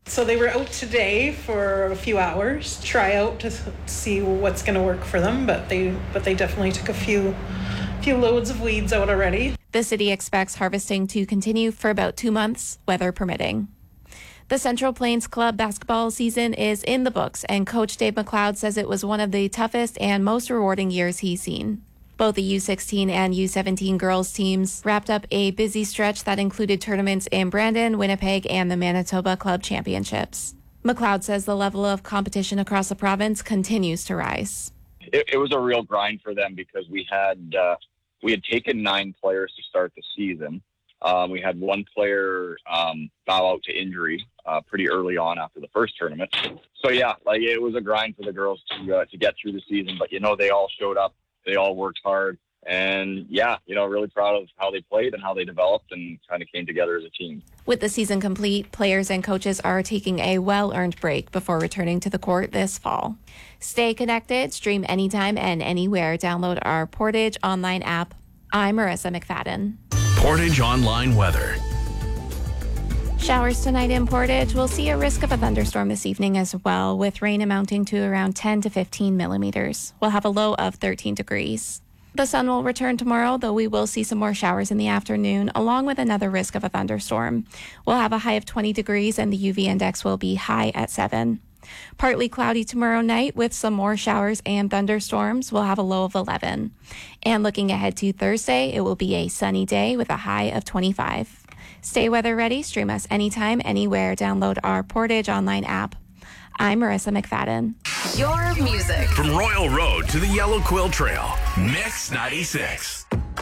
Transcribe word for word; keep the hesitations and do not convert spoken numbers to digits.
So they were out today for a few hours, try out to see what's going to work for them, but they but they definitely took a few few loads of weeds out already. The city expects harvesting to continue for about two months, weather permitting. The Central Plains Club basketball season is in the books, and Coach Dave McLeod says it was one of the toughest and most rewarding years he's seen. Both the U sixteen and U seventeen girls teams wrapped up a busy stretch that included tournaments in Brandon, Winnipeg, and the Manitoba Club Championships. McLeod says the level of competition across the province continues to rise. It, it was a real grind for them because we had uh, we had taken nine players to start the season. Um, we had one player um, bow out to injury uh, pretty early on after the first tournament. So yeah, like it was a grind for the girls to uh, to get through the season. But you know, they all showed up, they all worked hard, and yeah, you know, really proud of how they played and how they developed and kind of came together as a team. With the season complete, players and coaches are taking a well-earned break before returning to the court this fall. Stay connected, stream anytime and anywhere. Download our Portage online app. I'm Marissa McFadden. Portage Online weather. Showers tonight in Portage. We'll see a risk of a thunderstorm this evening as well, with rain amounting to around ten to fifteen millimeters. We'll have a low of thirteen degrees. The sun will return tomorrow, though we will see some more showers in the afternoon, along with another risk of a thunderstorm. We'll have a high of twenty degrees, and the U V index will be high at seven. Partly cloudy tomorrow night with some more showers and thunderstorms. We'll have a low of eleven. And looking ahead to Thursday, it will be a sunny day with a high of twenty-five. Stay weather ready. Stream us anytime, anywhere. Download our Portage online app. I'm Marissa McFadden. Your music. From Royal Road to the Yellow Quill Trail, Mix ninety-six.